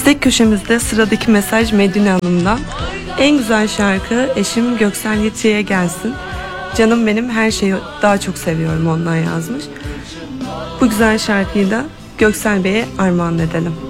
İstek köşemizde sıradaki mesaj Medine Hanım'dan. En güzel şarkı eşim Göksel Yeti'ye gelsin. Canım benim, her şeyi daha çok seviyorum ondan yazmış. Bu güzel şarkıyı da Göksel Bey'e armağan edelim.